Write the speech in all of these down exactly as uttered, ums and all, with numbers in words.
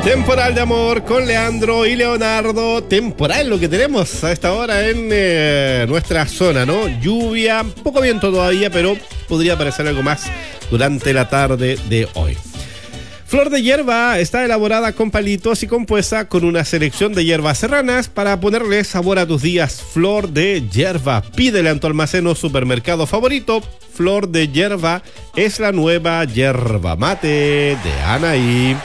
Temporal de amor con Leandro y Leonardo. Temporal lo que tenemos a esta hora en eh, nuestra zona, ¿no? Lluvia, poco viento todavía, pero podría aparecer algo más durante la tarde de hoy. Flor de hierba está elaborada con palitos y compuesta con una selección de hierbas serranas para ponerle sabor a tus días. Flor de hierba. Pídele en tu almacén o supermercado favorito. Flor de hierba es la nueva yerba mate de Anaí.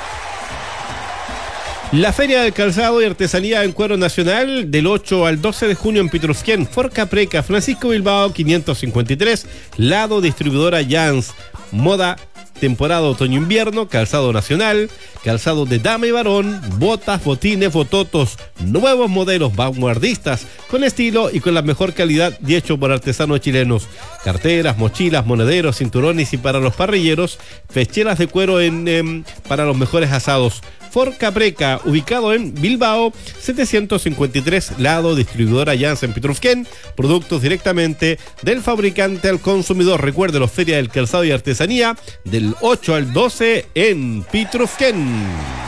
La Feria del Calzado y Artesanía en Cuero Nacional del ocho al doce de junio en Pitrufquén, Forca Preca, Francisco Bilbao quinientos cincuenta y tres, lado distribuidora Jans. Moda, temporada otoño-invierno, calzado nacional, calzado de dama y varón, botas, botines, bototos, nuevos modelos vanguardistas, con estilo y con la mejor calidad y hecho por artesanos chilenos. Carteras, mochilas, monederos, cinturones y para los parrilleros, pecheras de cuero en, eh, para los mejores asados. Forca Preca, ubicado en Bilbao, setecientos cincuenta y tres, lado distribuidora Janssen Pitrufquén, productos directamente del fabricante al consumidor. Recuerde la Feria del Calzado y Artesanía del ocho al doce en Pitrufquén.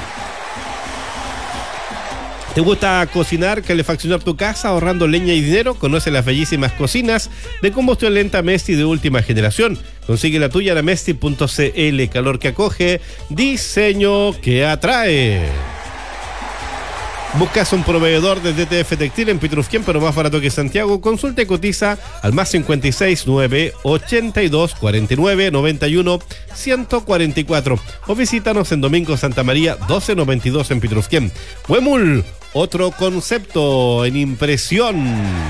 ¿Te gusta cocinar, calefaccionar tu casa ahorrando leña y dinero? Conoce las bellísimas cocinas de combustión lenta Mesti de última generación. Consigue la tuya en mesti punto cl. Calor que acoge, diseño que atrae. ¿Buscas un proveedor de D T F Textil en Pitrufquén, pero más barato que Santiago? Consulta y cotiza al más cincuenta y seis, nueve, ochenta y dos, cuarenta y nueve, noventa y uno, ciento cuarenta y cuatro o visítanos en Domingo Santa María doce noventa y dos en Pitrufquén. Huemul, otro concepto en impresión.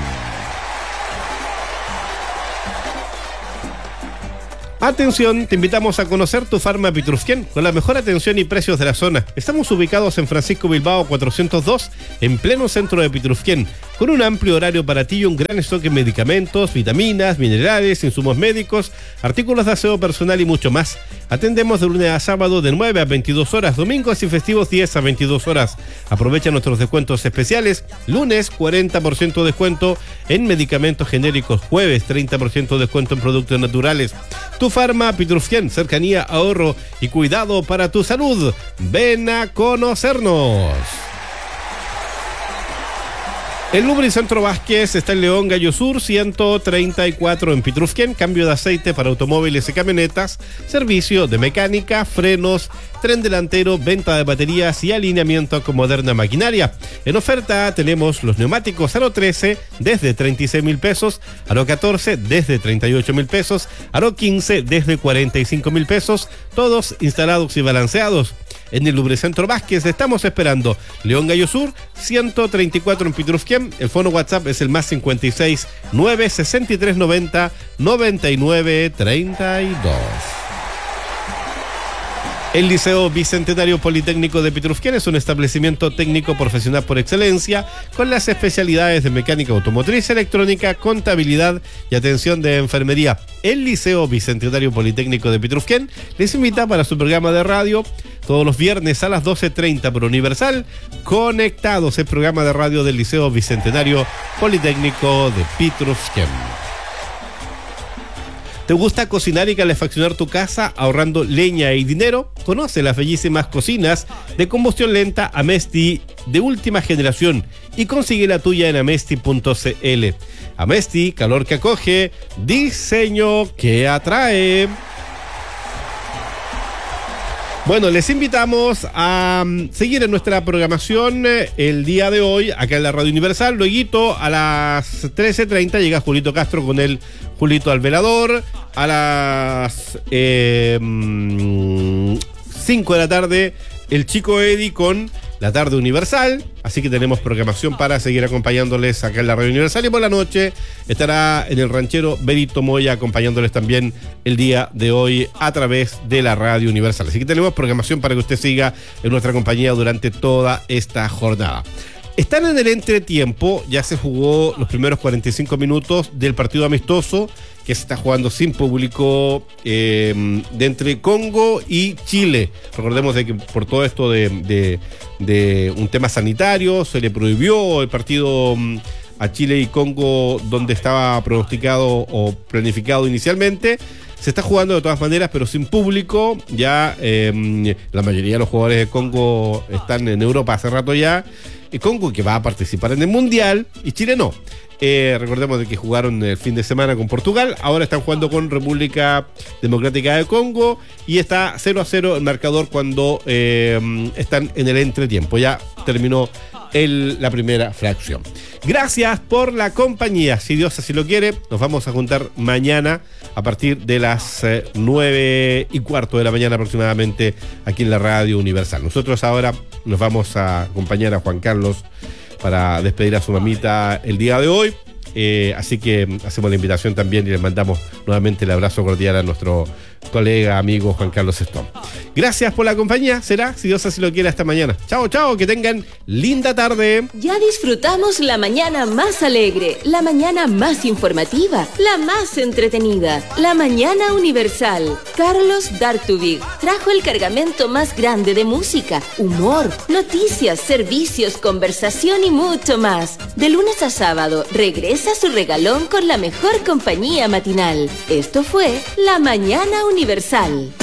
Atención, te invitamos a conocer tu Farma Pitrufquén con la mejor atención y precios de la zona. Estamos ubicados en Francisco Bilbao cuatrocientos dos, en pleno centro de Pitrufquén, con un amplio horario para ti y un gran stock de medicamentos, vitaminas, minerales, insumos médicos, artículos de aseo personal y mucho más. Atendemos de lunes a sábado de nueve a veintidós horas, domingos y festivos diez a veintidós horas. Aprovecha nuestros descuentos especiales. Lunes cuarenta por ciento descuento en medicamentos genéricos, jueves treinta por ciento descuento en productos naturales. Tu Farma Pitrufquén, cercanía, ahorro y cuidado para tu salud. Ven a conocernos. El Lubricentro Vázquez está en León Gallo Sur ciento treinta y cuatro en Pitrufquén. Cambio de aceite para automóviles y camionetas, servicio de mecánica, frenos, tren delantero, venta de baterías y alineamiento con moderna maquinaria. En oferta tenemos los neumáticos Aro trece desde treinta y seis mil pesos, Aro catorce desde treinta y ocho mil pesos, Aro quince desde cuarenta y cinco mil pesos, todos instalados y balanceados. En el Lubricentro Vázquez estamos esperando. León Gallo Sur ciento treinta y cuatro en Pitrufquén. El fono WhatsApp es el más cincuenta y seis, nueve, sesenta y tres, noventa, noventa y nueve, treinta y dos. El Liceo Bicentenario Politécnico de Pitrufquén es un establecimiento técnico profesional por excelencia con las especialidades de mecánica automotriz, electrónica, contabilidad y atención de enfermería. El Liceo Bicentenario Politécnico de Pitrufquén les invita para su programa de radio todos los viernes a las doce treinta por Universal. Conectados, el programa de radio del Liceo Bicentenario Politécnico de Pitrufquén. ¿Te gusta cocinar y calefaccionar tu casa ahorrando leña y dinero? Conoce las bellísimas cocinas de combustión lenta Amesti de última generación y consigue la tuya en amesti punto cl. Amesti, calor que acoge, diseño que atrae. Bueno, les invitamos a seguir en nuestra programación el día de hoy, acá en la Radio Universal. Luego a las trece treinta llega Julito Castro con el Julito al Velador. A las eh, cinco de la tarde, el Chico Eddie con la Tarde Universal. Así que tenemos programación para seguir acompañándoles acá en la Radio Universal. Y por la noche estará en el ranchero Benito Moya acompañándoles también el día de hoy a través de la Radio Universal. Así que tenemos programación para que usted siga en nuestra compañía durante toda esta jornada. Están en el entretiempo, ya se jugó los primeros cuarenta y cinco minutos del partido amistoso que se está jugando sin público eh, de entre Congo y Chile. Recordemos de que por todo esto de, de, de un tema sanitario se le prohibió el partido a Chile y Congo donde estaba pronosticado o planificado inicialmente. Se está jugando de todas maneras, pero sin público. Ya eh, la mayoría de los jugadores de Congo están en Europa hace rato ya. Y Congo que va a participar en el Mundial y Chile no. Eh, recordemos de que jugaron el fin de semana con Portugal, ahora están jugando con República Democrática de Congo y está cero a cero el marcador cuando eh, están en el entretiempo. Ya terminó el, la primera fracción. Gracias por la compañía. Si Dios así lo quiere, nos vamos a juntar mañana a partir de las eh, nueve y cuarto de la mañana aproximadamente aquí en la Radio Universal. Nosotros ahora nos vamos a acompañar a Juan Carlos para despedir a su mamita el día de hoy. Eh, así que hacemos la invitación también y le mandamos nuevamente el abrazo cordial a nuestro colega, amigo Juan Carlos Stone. Gracias por la compañía. Será, si Dios así lo quiere, hasta mañana. Chao, chao, que tengan linda tarde. Ya disfrutamos la mañana más alegre, la mañana más informativa, la más entretenida, la mañana universal. Carlos Dartubig trajo el cargamento más grande de música, humor, noticias, servicios, conversación y mucho más. De lunes a sábado, regresa su regalón con la mejor compañía matinal. Esto fue La Mañana Universal.